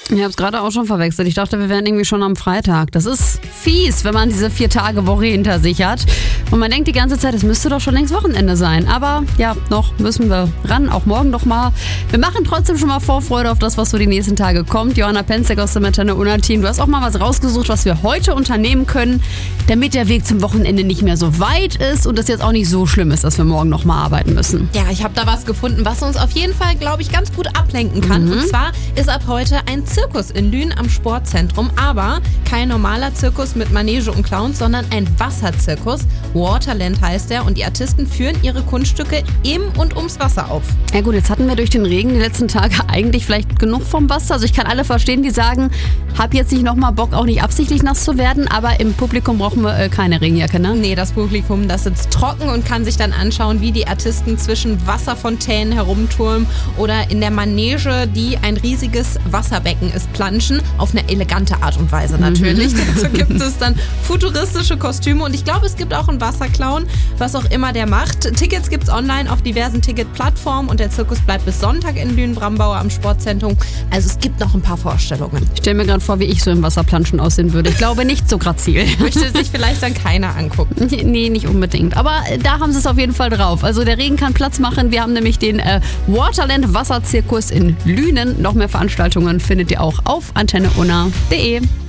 Ich habe es gerade auch schon verwechselt. Ich dachte, wir wären irgendwie schon am Freitag. Das ist fies, wenn man diese 4-Tage-Woche hinter sich hat. Und man denkt die ganze Zeit, es müsste doch schon längst Wochenende sein. Aber ja, noch müssen wir ran, auch morgen noch mal. Wir machen trotzdem schon mal Vorfreude auf das, was so die nächsten Tage kommt. Johanna Penzek aus dem Antenne Unna Team. Du hast auch mal was rausgesucht, was wir heute unternehmen können, damit der Weg zum Wochenende nicht mehr so weit ist und es jetzt auch nicht so schlimm ist, dass wir morgen noch mal arbeiten müssen. Ja, ich habe da was gefunden, was uns auf jeden Fall, glaube ich, ganz gut ablenken kann. Und zwar ist ab heute ein Zirkus in Lünen am Sportzentrum, aber kein normaler Zirkus mit Manege und Clowns, sondern ein Wasserzirkus. Waterland heißt er und die Artisten führen ihre Kunststücke im und ums Wasser auf. Ja gut, jetzt hatten wir durch den Regen die letzten Tage eigentlich vielleicht genug vom Wasser. Also ich kann alle verstehen, die sagen, hab jetzt nicht nochmal Bock, auch nicht absichtlich nass zu werden, aber im Publikum brauchen wir keine Regenjacke, ne? Nee, das Publikum, das sitzt trocken und kann sich dann anschauen, wie die Artisten zwischen Wasserfontänen herumturnen oder in der Manege, die ein riesiges Wasserbecken ist, planschen. Auf eine elegante Art und Weise natürlich. Dazu gibt es dann futuristische Kostüme und ich glaube, es gibt auch einen Wasserclown, was auch immer der macht. Tickets gibt's online auf diversen Ticketplattformen und der Zirkus bleibt bis Sonntag in Lünen-Brambauer am Sportzentrum. Also es gibt noch ein paar Vorstellungen. Ich stelle mir gerade vor, wie ich so im Wasserplanschen aussehen würde. Ich glaube nicht so grazil. Möchte sich vielleicht dann keiner angucken. Nee, nicht unbedingt. Aber da haben sie es auf jeden Fall drauf. Also der Regen kann Platz machen. Wir haben nämlich den Waterland Wasserzirkus in Lünen. Noch mehr Veranstaltungen findet ihr auch auf antenneunna.de.